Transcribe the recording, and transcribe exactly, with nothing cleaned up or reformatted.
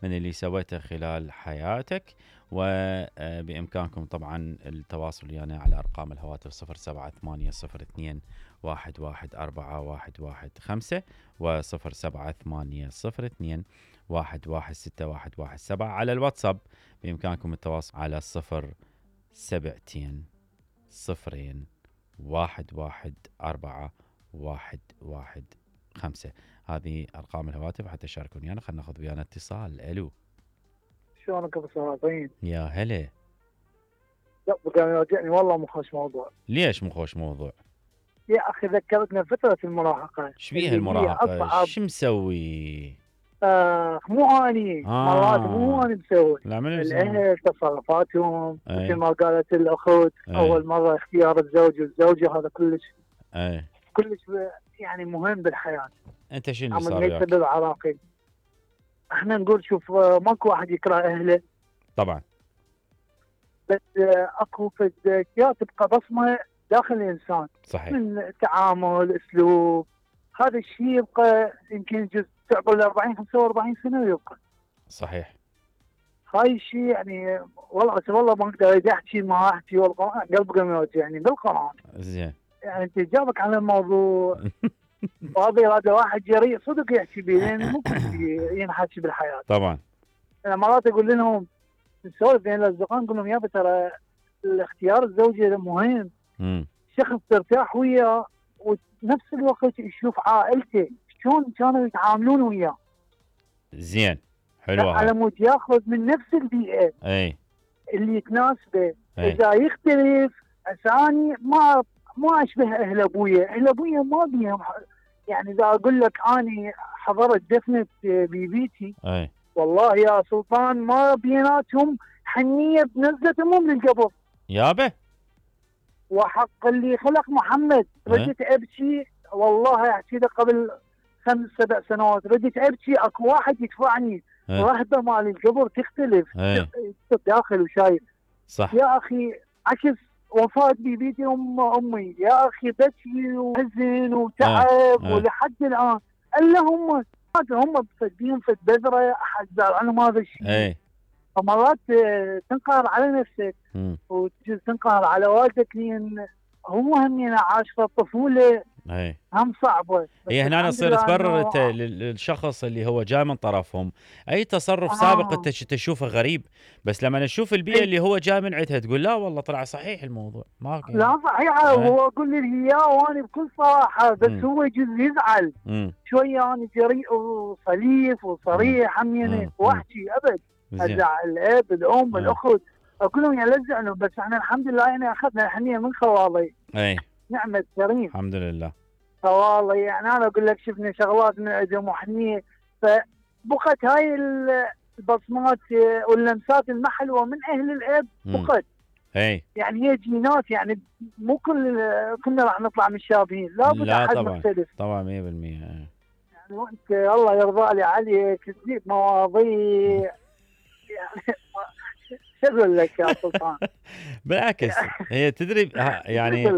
من اللي سويته خلال حياتك. وبإمكانكم طبعا التواصل ويانا يعني على أرقام الهواتف صفر سبعة ثمانية صفر اثنين واحد واحد أربعة واحد واحد خمسة وصفر سبعة ثمانية صفر اثنين واحد واحد ستة واحد واحد سبعة. على الواتساب بإمكانكم التواصل على صفر سبعتين صفرين واحد واحد أربعة واحد واحد خمسة. هذه أرقام الهواتف حتى تشاركون ويانا. خلنا ناخذ ويانا اتصال. ألو، شلونك ابو سلاطين؟ يا هلا. لا بقى يواجهني والله مو خوش موضوع. ليش مو خوش موضوع؟ يا اخي ذكرتنا فتره المراهقه. ايش بيها المراهقه؟ شو مسوي؟ آه مو اني آه. مرات مو اني مسوي. لا من الاهل تصرفاتهم أي. مثل ما قالت الاخوت أي. اول مره اختيار الزوج والزوجه هذا كلش اي كلش يعني مهم بالحياه. انت شنو صار وياك؟ عمل العراقي احنا نقول شوف ماكو واحد يكره اهله طبعا، بس اكو فد اشياء تبقى بصمه داخل الانسان. صحيح. من تعامل اسلوب هذا الشيء يبقى يمكن جزء تعقل أربعين خمسة وأربعين سنه ويبقى. صحيح. هاي الشيء يعني والله بس والله ما اقدر احكي ما احكي والله قلبي قام يعني بالقران. زين. يعني انت جابك على الموضوع فاضي هذا واحد جريء صدق يحكي بيه لان مو كل شيء ينحكي بالحياه. طبعا. انا مرات اقول لهم نسولف بين الاصدقاء نقول لهم يابا ترى الاختيار الزوجي مهم. امم شخص ترتاح وياه ونفس الوقت يشوف عائلته شلون كانوا يتعاملون وياه. زين، حلوه على مود ياخذ من نفس البيئه اي اللي تناسبه. أي. اذا يختلف ثاني ما ما اشبه اهل ابويا. اهل ابويا ما بيهم يعني اذا اقول لك اني حضرت دفنه بيبيتي اي والله يا سلطان ما بيناتهم حنيه بنزله امهم للقبر يابا. وحق اللي خلق محمد ردت ابكي والله احكي لك قبل خمس سبع سنوات ردت ابكي اكو واحد يدفعني رهبه مال القبر تختلف داخل وشايف. صح يا اخي عكس وفاه بيبيتي ام امي يا اخي بكي وحزن وتعب ولحد الان الا هم هم بيهم فد بذره احد زار عنهم هذا الشيء. فمرات تنقهر على نفسك وتنقهر على والدك لان هو هم عاش في الطفوله اي هم صعبه. هي هنا تصير تبرر انت للشخص اللي هو جاي من طرفهم اي تصرف آه. سابق انت تشوفه غريب، بس لما نشوف البيئه أي. اللي هو جاي من عندها تقول لا والله طلع صحيح الموضوع ما يعني. لا صحيح آه. هو اقول لي اياه وانا بكل صراحه بس م. هو يجوز يزعل شويه. انا جريء وصليف وصريح همينه واحكي ابد ازعل الاب الام الاخت اقول لهم يلزعنوا بس احنا الحمد لله يعني اخذنا الحنيه من خواضي. اي نعمه كريم الحمد لله. والله يعني انا اقول لك شفنا شغلات من عندهم وحنيه فبقت هاي البصمات واللمسات المحلوه من اهل الاب بقت. اي يعني هي جينات يعني مو كل كنا راح نطلع مشابهين لابد لا احد طبعا مختلف. طبعا مية بالمية. يعني وانت الله يرضى لي عليك تجيب مواضيع يعني شو اقول لك يا سلطان. بالعكس هي تدري يعني